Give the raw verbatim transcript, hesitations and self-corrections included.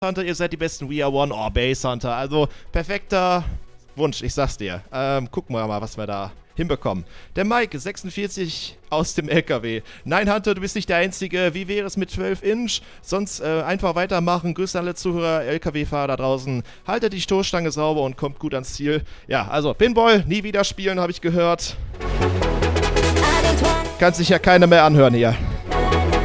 Hunter, ihr seid die besten. We are one. Oh, Base Hunter. Also, perfekter Wunsch, ich sag's dir. Ähm, gucken wir mal, was wir da hinbekommen. Der Mike, sechsundvierzig aus dem L K W. Nein, Hunter, du bist nicht der Einzige. Wie wäre es mit zwölf Inch? Sonst äh, einfach weitermachen. Grüße an alle Zuhörer, L K W-Fahrer da draußen. Haltet die Stoßstange sauber und kommt gut ans Ziel. Ja, also Pinball, nie wieder spielen, habe ich gehört. Kann sich ja keiner mehr anhören hier.